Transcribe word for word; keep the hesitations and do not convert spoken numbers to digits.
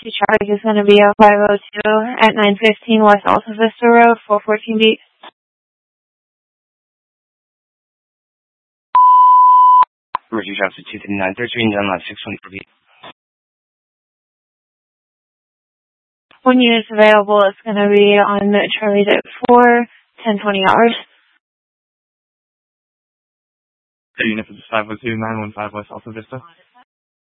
to Charlie is going to be a five oh two at nine fifteen West Alta Vista Road, four fourteen beat. Roger, drops to two three nine thirty-three and down line six twenty-four beat. One unit's available. It's going to be on Charlie's at four, ten twenty hours. The unit is five oh two nine one five West Alta Vista.